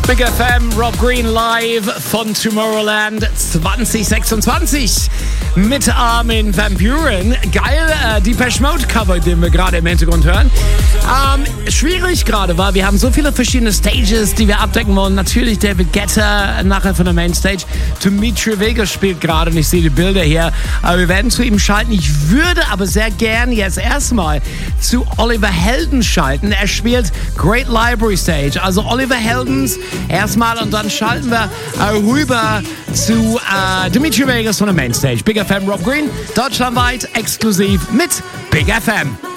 Big FM, Rob Green live von Tomorrowland 2026 mit Armin van Buuren. Geil, Depeche Mode Cover, den wir gerade im Hintergrund hören. Schwierig gerade war, wir haben so viele verschiedene Stages, die wir abdecken wollen. Natürlich David Guetta nachher von der Mainstage. Dimitri Vegas spielt gerade und ich sehe die Bilder hier. Aber wir werden zu ihm schalten. Ich würde aber sehr gern jetzt erstmal zu Oliver Heldens schalten. Er spielt Great Library Stage. Also Oliver Heldens erstmal und dann schalten wir rüber zu Dimitri Vegas von der Mainstage. Big FM, Rob Green, deutschlandweit exklusiv mit Big FM.